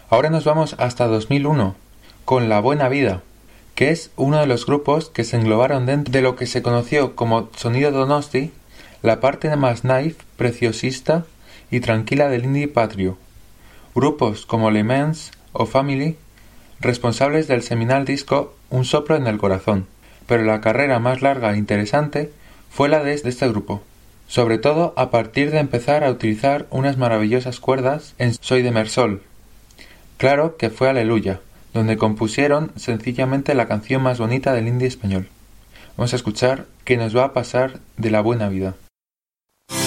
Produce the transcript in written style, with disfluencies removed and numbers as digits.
Ahora nos vamos hasta 2001, con La Buena Vida, que es uno de los grupos que se englobaron dentro de lo que se conoció como Sonido Donosti, la parte más naif, preciosista y tranquila del indie patrio. Grupos como Le Mans o Family, responsables del seminal disco Un soplo en el corazón, pero la carrera más larga e interesante fue la de este grupo, sobre todo a partir de empezar a utilizar unas maravillosas cuerdas en Soy de Mersol. Claro que fue Aleluya, donde compusieron sencillamente la canción más bonita del indie español. Vamos a escuchar ¿Qué nos va a pasar de La Buena Vida?